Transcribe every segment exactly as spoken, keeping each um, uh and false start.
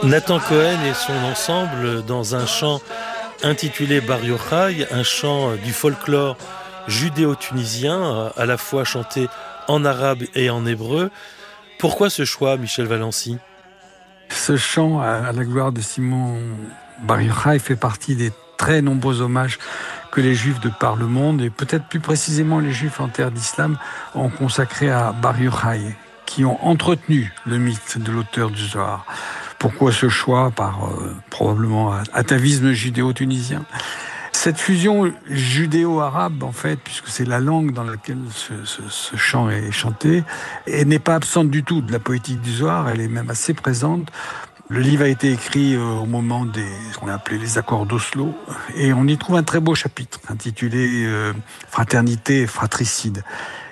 Nathan Cohen et son ensemble dans un chant intitulé Bar Yochai, un chant du folklore judéo-tunisien, à la fois chanté en arabe et en hébreu. Pourquoi ce choix, Michel Valency ? Ce chant à la gloire de Simon Bar Yochai fait partie des très nombreux hommages que les Juifs de par le monde, et peut-être plus précisément les Juifs en terre d'islam, ont consacré à Bar Yochai, qui ont entretenu le mythe de l'auteur du Zohar. Pourquoi ce choix ? Par euh, probablement atavisme judéo-tunisien. Cette fusion judéo-arabe, en fait, puisque c'est la langue dans laquelle ce, ce, ce chant est chanté, elle n'est pas absente du tout de la poétique du Zohar, elle est même assez présente. Le livre a été écrit euh, au moment des ce qu'on a appelé les accords d'Oslo, et on y trouve un très beau chapitre intitulé euh, « Fraternité et fratricide ».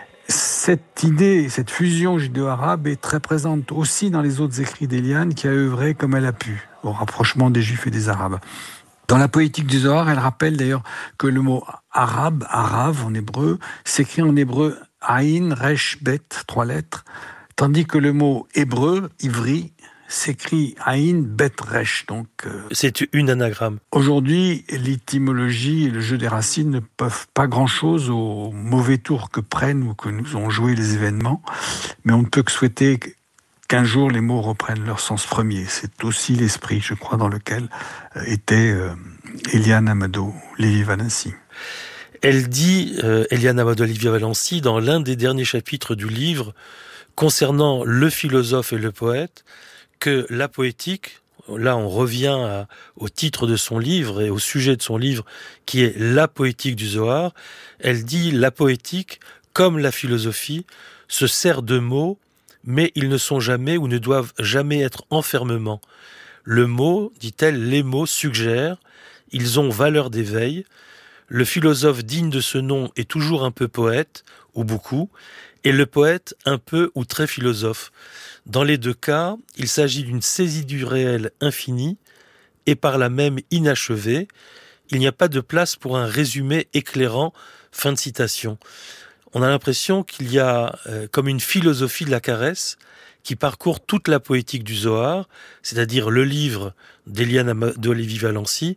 Cette idée, cette fusion judéo-arabe est très présente aussi dans les autres écrits d'Eliane, qui a œuvré comme elle a pu au rapprochement des Juifs et des Arabes. Dans la poétique du Zohar, elle rappelle d'ailleurs que le mot arabe, arabe en hébreu, s'écrit en hébreu aïn, resh, bet, trois lettres, tandis que le mot hébreu, ivri, s'écrit aïn, bet, resh. Donc, euh, c'est une anagramme. Aujourd'hui, l'étymologie et le jeu des racines ne peuvent pas grand-chose au mauvais tour que prennent ou que nous ont joué les événements, mais on ne peut que souhaiter qu'un jour les mots reprennent leur sens premier. C'est aussi l'esprit, je crois, dans lequel était euh, Eliane Amado Lévy-Valency. Elle dit, euh, Eliane Amado Lévy-Valency, dans l'un des derniers chapitres du livre, concernant le philosophe et le poète, que la poétique, là on revient à, au titre de son livre et au sujet de son livre, qui est la poétique du Zohar, elle dit, la poétique, comme la philosophie, se sert de mots, mais ils ne sont jamais ou ne doivent jamais être enfermement. Le mot, dit-elle, les mots suggèrent, ils ont valeur d'éveil. Le philosophe digne de ce nom est toujours un peu poète, ou beaucoup, et le poète un peu ou très philosophe. Dans les deux cas, il s'agit d'une saisie du réel infini, et par là même inachevée. Il n'y a pas de place pour un résumé éclairant. Fin de citation. On a l'impression qu'il y a euh, comme une philosophie de la caresse qui parcourt toute la poétique du Zohar, c'est-à-dire le livre d'Eliane Amado Lévy-Valency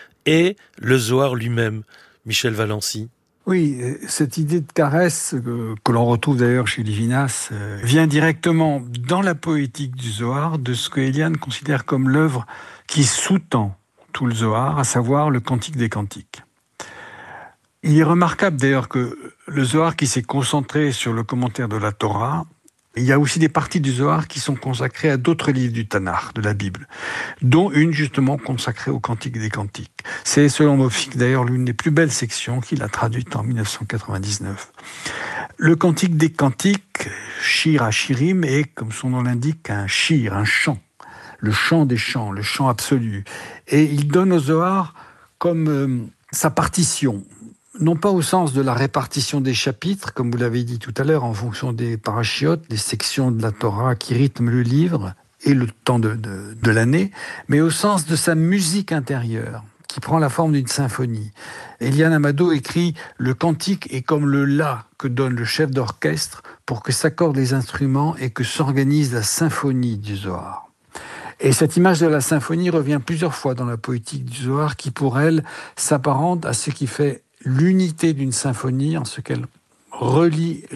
et le Zohar lui-même, Michel Valency. Oui, cette idée de caresse, que, que l'on retrouve d'ailleurs chez Lévinas, euh, vient directement dans la poétique du Zohar de ce que Eliane considère comme l'œuvre qui sous-tend tout le Zohar, à savoir le Cantique des Cantiques. Il est remarquable d'ailleurs que le Zohar qui s'est concentré sur le commentaire de la Torah, il y a aussi des parties du Zohar qui sont consacrées à d'autres livres du Tanakh, de la Bible, dont une justement consacrée au Cantique des Cantiques. C'est selon Moffick d'ailleurs l'une des plus belles sections qu'il a traduites en dix-neuf cent quatre-vingt-dix-neuf. Le Cantique des Cantiques, Shir HaShirim, est, comme son nom l'indique, un shir, un chant, le chant des chants, le chant absolu. Et il donne au Zohar comme euh, sa partition, non pas au sens de la répartition des chapitres, comme vous l'avez dit tout à l'heure, en fonction des parachiotes, des sections de la Torah qui rythment le livre et le temps de, de, de l'année, mais au sens de sa musique intérieure, qui prend la forme d'une symphonie. Eliane Amado écrit « Le cantique est comme le la que donne le chef d'orchestre pour que s'accordent les instruments et que s'organise la symphonie du Zohar ». Et cette image de la symphonie revient plusieurs fois dans la poétique du Zohar, qui pour elle s'apparente à ce qui fait l'unité d'une symphonie en ce qu'elle relie